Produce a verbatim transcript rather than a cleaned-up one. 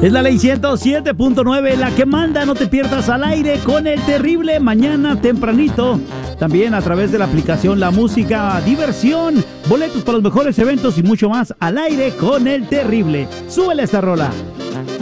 Es la ley ciento siete punto nueve, la que manda. No te pierdas Al Aire con el Terrible mañana tempranito. También a través de la aplicación La Música, diversión, boletos para los mejores eventos y mucho más. Al Aire con el Terrible. Súbele esta rola.